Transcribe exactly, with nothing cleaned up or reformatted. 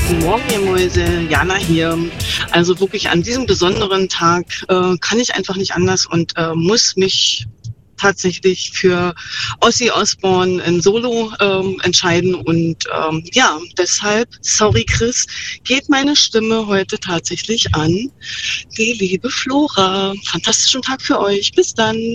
Guten Morgen, ihr Mäuse. Jana hier. Also wirklich an diesem besonderen Tag äh, kann ich einfach nicht anders und äh, muss mich tatsächlich für Ozzy Osbourne in Solo ähm, entscheiden. Und ähm, ja, deshalb, sorry Chris, geht meine Stimme heute tatsächlich an die liebe Flora. Fantastischen Tag für euch. Bis dann.